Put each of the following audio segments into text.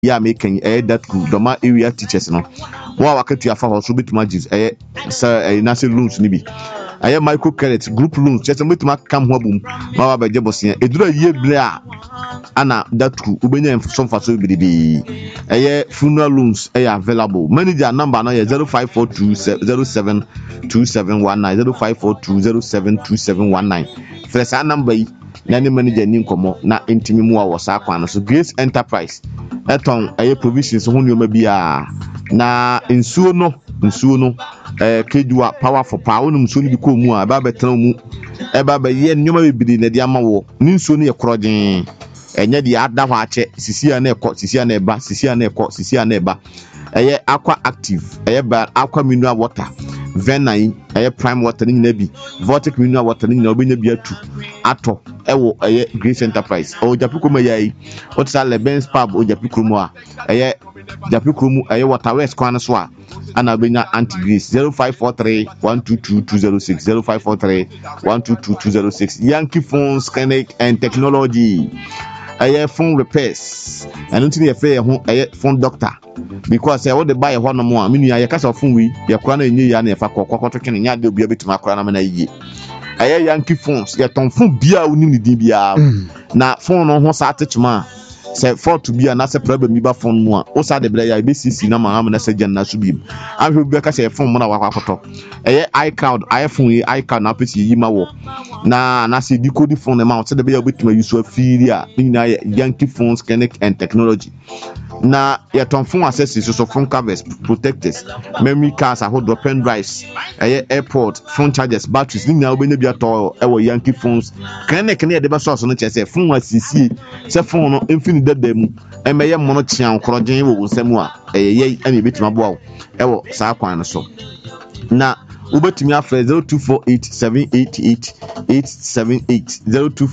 ya making that crew doma area teachers no wa wakati afa ho so betuma jis nase loans ni bi micro credit group loans just betuma kam ho abum ma wa beje bosia edura ye bla ana that crew ubenya some faso bidibi funeral loans available manager number na 0542072719 0542072719 fresa number yi na ne manager ni nkomo na intimi mu a wosa kwan so Grace Enterprise eton provisions ho nyoma bia na nsuo no kedua power for power no nsuo ni bi ko mu a ba betena mu ba ye nyoma bibiri na dia ma wo ni nsuo no ye krogen enye dia ada ho ache sisia na ekọ sisia na eba sisia na ekọ sisia na eba aqua active ba aqua mineral water venai prime water ni na bi vortic mineral water ni na obenya bi atu ato ewo Grace Enterprise o japikumo yai otsa lebens pub o japikumo a japikumo water west kwan so a ana obenya anti Grace 0543122206 0543122206 Yankee Phones Clinic and Technology phone repairs and until you fair phone doctor because I want to buy one more. I mean, I cast of phone we your crown in you and if I call cotton and you'll be able to my crown. Yankee Phones, your tongue phone beer, we need DBR. Now, phone on one side, man. Say for to be another problem, me phone more. Also, the Blaya BCC number, I'm going to say, Jan Nasubim. I will be a phone one hour. iCloud, iPhone, iCloud, now, PC, Yimawo. Na see decode phone amount, so the be able to use a filia in Yankee Phones, Connect and Technology. Na your phone accessories, so phone covers, protectors, memory cards, I hold the pen drives, airport, phone chargers, batteries, now when be at all, our Yankee Phones. Can I the source on the chest? Phone was CC, cell phone, infinite them, and may mono chan, crossing with Samoa, any bit my bow, ever Sakwan so. Na Ubertimi after 0248788878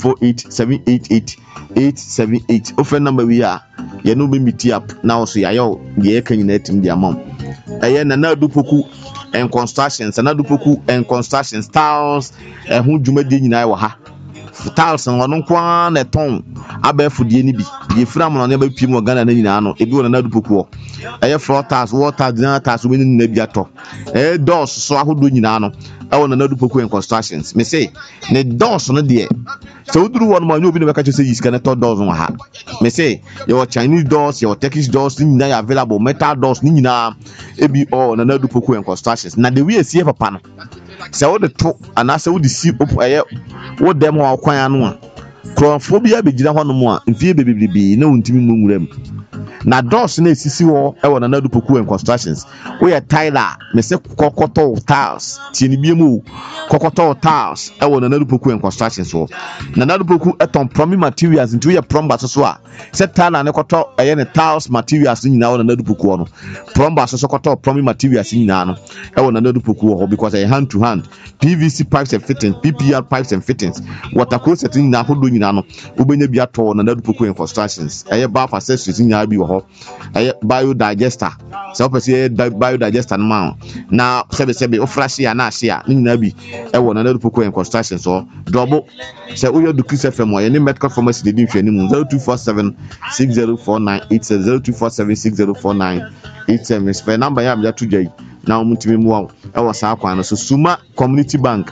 0248788878 offer number we are ye no be meet up now so yayo ye kan nyina tim dia mom na na dupoku and constructions na dupoku and construction styles ho dwumade nyina wo ha tiles no no kwa na ton abafudie ni bi ye fira mo na ba piem Ghana na nyina no ebi wona na dupoku floor tiles water dinner tiles we ni na bi ato doors so ahodo nyina no wona na dupoku and constructions me say ne doors no de so uduru won ma nyobi no beka say is can doors no ha me say your Chinese doors your Turkish doors ni nyina available metal doors ni nyina ebi na na dupoku and constructions na the way see papa no say wo de to anase wo de see wo dem ho akwan anu a crofobia begina ho no mu a mfie bebebebi na wontimi mu nwuram na doors na esisi wo na na dupoku and constructions we are Tyler me say kokoto tiles tieni biemu kokoto tiles na na dupoku and constructions wo na na dupoku eton promi materials into your plumber so a say Tyler ne koto ne tiles materials nyina na na dupoku no plumber so koto promi materials nyina no na na dupoku wo because hand to hand PVC pipes and fittings PPR pipes and fittings water closet nyina hodo nyina no ubenya bi ato na na dupoku and constructions bath accessories nyina bi wo biodigester so person biodigester no na sebe ofrashi ya na asia nyina bi na na dupoku and constructions so double say uyo du Chris FM o any medical pharmacy dey din hwani mu 0247604987 0247604987 spell number ya am to jai na umutimi mu sa akwan so Suma Community Bank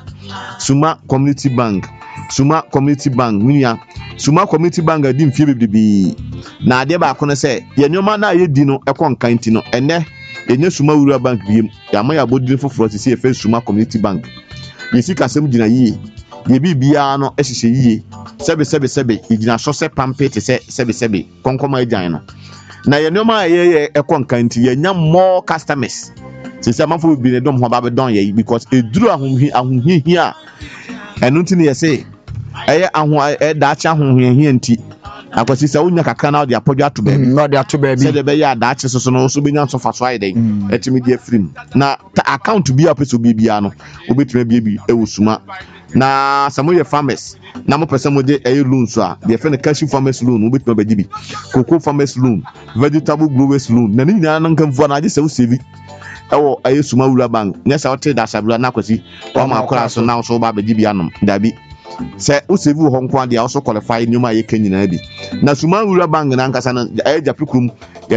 minia Suma Community Bank adi mfie bebibi na ade ba kono se ye nyoma na ye di no ekon kanti no ene enye Suma Wura Bank biem ya ma ya bodire foforo se ye fe Suma Community Bank ye sika sem gina yie ye bibia no ehihye yie sebe igina so se pampete se sebe konkoma ajan no na ye nyoma ye ekon kanti ye nya more customers se amafo bi ne dom ho ba be don ye because eduru ahunhia enu ntini ye say daachi ahunhia nti akwasi se unya kakra na de apodwa to baby no de ato baby se de be ya daachi so no so benya so faso ayi den etimi de afrim na account bi apeso bibia no obetime bi Suma na samoye farmers na mo pese mo de loan so a de fe ne cash farmers loan obetime ba dibi cocoa farmers loan vegetable growers loan na ni nyina nan kan fu na je se o save Suma Wura Bank nya sa o te da sabula na kwasi o ma akora so na so ba dibi anom dabi sɛ wo save wɔ hɔ nko a deɛ also qualify nneɛma a yɛka nyinaa bi na Suman Rural Bank na ankasa no ɛyɛ Japi kurom